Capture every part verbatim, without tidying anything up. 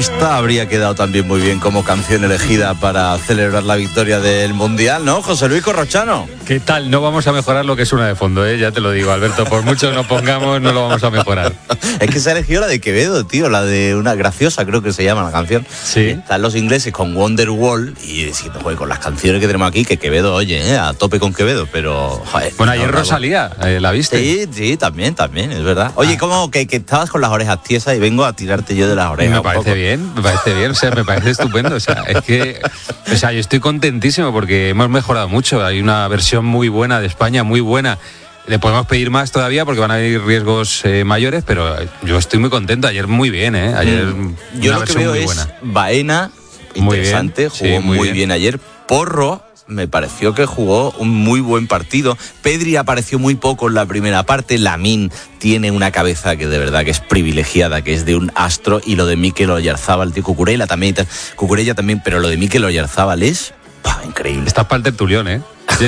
Esta habría quedado también muy bien como canción elegida para celebrar la victoria del Mundial, ¿no, José Luis Corrochano? ¿Qué tal? No vamos a mejorar lo que es una de fondo, ¿eh? Ya te lo digo, Alberto. Por mucho que nos pongamos, no lo vamos a mejorar. Es que se ha elegido la de Quevedo, tío, la de una graciosa, creo que se llama la canción. Sí. Están los ingleses con Wonderwall y diciendo, joder, con las canciones que tenemos aquí, que Quevedo, oye, ¿eh? A tope con Quevedo, pero, joder. Bueno, ayer no, Rosalía, eh, ¿la viste? Sí, sí, también, también, es verdad. Oye, Ah. ¿cómo que, que estabas con las orejas tiesas y vengo a tirarte yo de las orejas? Me un parece poco? bien, me parece bien, o sea, me parece estupendo. O sea, es que, o sea, yo estoy contentísimo porque hemos mejorado mucho. Hay una versión muy buena de España, muy buena. Le podemos pedir más todavía porque van a haber riesgos eh, mayores, pero yo estoy muy contento. Ayer muy bien, ¿eh? Ayer Mm. una Yo lo que versión veo muy es buena. Baena, Muy interesante, bien, jugó sí, muy muy bien. bien ayer. Porro, me pareció que jugó un muy buen partido. Pedri apareció muy poco en la primera parte. Lamine tiene una cabeza que de verdad que es privilegiada, que es de un astro. Y lo de Mikel Oyarzábal, tío, Cucurella también, Cucurella también, pero lo de Mikel Oyarzábal es ¡pah! Increíble. Estás para el tertulión, ¿eh?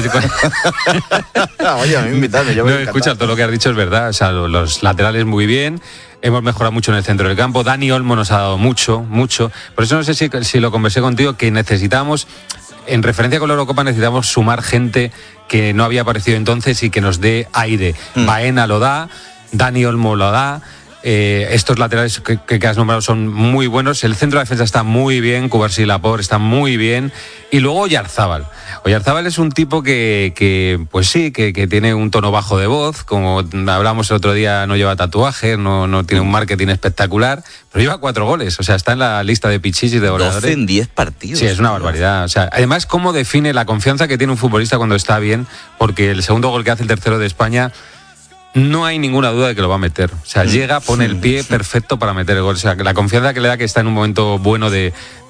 Oye, a mí invítame, yo No, me escucha, todo lo que has dicho es verdad. O sea, los laterales muy bien. Hemos mejorado mucho en el centro del campo. Dani Olmo nos ha dado mucho, mucho. Por eso no sé si, si lo conversé contigo, que necesitamos, en referencia con la Eurocopa, necesitamos sumar gente que no había aparecido entonces y que nos dé aire. Mm. Baena lo da, Dani Olmo lo da. Eh, estos laterales que, que has nombrado son muy buenos. El centro de defensa está muy bien. Cubarsí y Laporte está muy bien. Y luego Oyarzábal. Oyarzábal es un tipo que, que pues sí, que, que tiene un tono bajo de voz. Como hablamos el otro día, no lleva tatuajes, no, no tiene un marketing espectacular, pero lleva cuatro goles. O sea, está en la lista de pichichis de goleadores. doce en diez partidos. Sí, es una barbaridad. O sea, además, cómo define la confianza que tiene un futbolista cuando está bien, porque el segundo gol que hace el tercero de España, no hay ninguna duda de que lo va a meter. O sea, llega, pone el pie perfecto para meter el gol. O sea, la confianza que le da que está en un momento bueno de,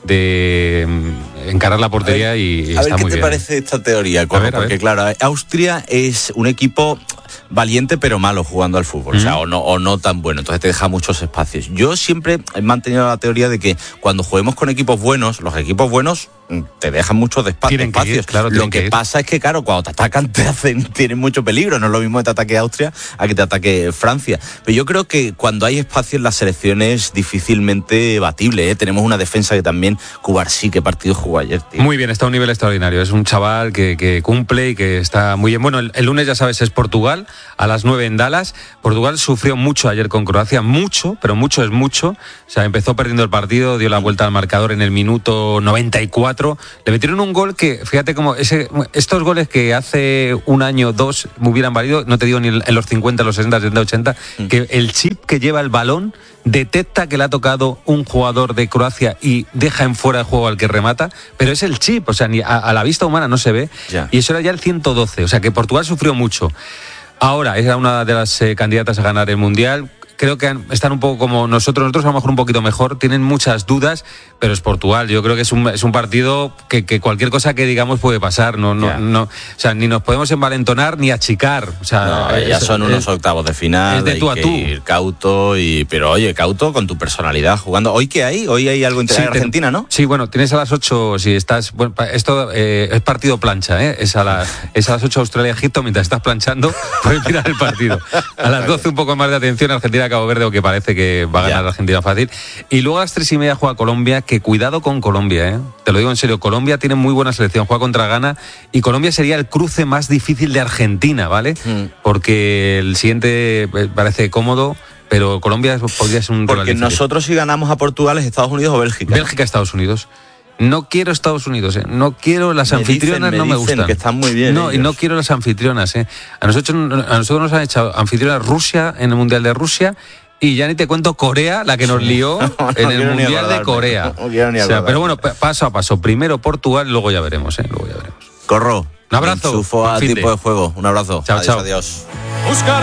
de encarar la portería ver, y, y a está ver, muy ¿qué te bien. parece esta teoría? Corro? A ver, a Porque ver. claro, Austria es un equipo valiente pero malo jugando al fútbol, mm. o sea, o no, o no tan bueno, entonces te deja muchos espacios. Yo siempre he mantenido la teoría de que cuando juguemos con equipos buenos, los equipos buenos te dejan muchos despa- tienen espacios. Que ir, claro, Lo que que pasa es que, claro, cuando te atacan te hacen, tienen mucho peligro. No es lo mismo que te ataque Austria a que te ataque Francia. Pero yo creo que cuando hay espacio en las selecciones difícilmente batible, ¿eh? Tenemos una defensa que también, Cubarsí, qué partido jugó ayer, tío. Muy bien, está a un nivel extraordinario. Es un chaval que, que cumple y que está muy bien. Bueno, el, el lunes, ya sabes, es Portugal, a las nueve en Dallas. Portugal sufrió mucho ayer con Croacia, mucho, pero mucho es mucho. O sea, empezó perdiendo el partido, dio la vuelta al marcador en el minuto noventa y cuatro. Le metieron un gol que, fíjate cómo, ese, estos goles que hace un año, dos, me hubieran valido, no te digo ni en los cincuenta, los sesenta, setenta, ochenta, mm. que el chip que lleva el balón detecta que le ha tocado un jugador de Croacia y deja en fuera de juego al que remata, pero es el chip, o sea, ni a, a la vista humana no se ve, ya. Y eso era ya el ciento doce, o sea que Portugal sufrió mucho. Ahora, era una de las eh, candidatas a ganar el Mundial. Creo que están un poco como nosotros, nosotros a lo mejor un poquito mejor, tienen muchas dudas, pero es Portugal. Yo creo que es un, es un partido que, que cualquier cosa que digamos puede pasar, no, no, yeah. no, o sea, ni nos podemos envalentonar ni achicar. O sea, no, es, ya son unos es, octavos de final, es de tú hay a que tú. ir cauto, y, pero oye, cauto con tu personalidad jugando. ¿Hoy qué hay? Hoy hay algo entre sí, Argentina, ¿no? Sí, bueno, tienes a las ocho, si estás, bueno, esto eh, es partido plancha, ¿eh? es, a la, es a las ocho Australia-Egipto, mientras estás planchando, puedes mirar el partido. A las doce un poco más de atención, Argentina-Cabo Verde, o que parece que va a ganar ya. Argentina fácil. Y luego a las tres y media juega Colombia, que cuidado con Colombia, ¿eh? Te lo digo en serio, Colombia tiene muy buena selección, juega contra Ghana, y Colombia sería el cruce más difícil de Argentina, ¿vale? Mm. Porque el siguiente parece cómodo, pero Colombia podría ser un Porque nosotros si ganamos a Portugal es Estados Unidos o Bélgica. Bélgica, Estados Unidos. No quiero Estados Unidos, ¿eh? No quiero las me anfitrionas, dicen, me no me dicen gustan. Que están muy bien. No, ellos. Y no quiero las anfitrionas, ¿eh? A nosotros, a nosotros nos han echado anfitrionas Rusia en el Mundial de Rusia. Y ya ni te cuento Corea, la que nos lió no, no en el Mundial de Corea. No, no ni o sea, pero bueno, paso a paso. Primero Portugal, luego ya veremos, ¿eh? Luego ya veremos. Corro. Un abrazo. Sufo a tipo de juego. Un abrazo. Chao, adiós, chao. Adiós.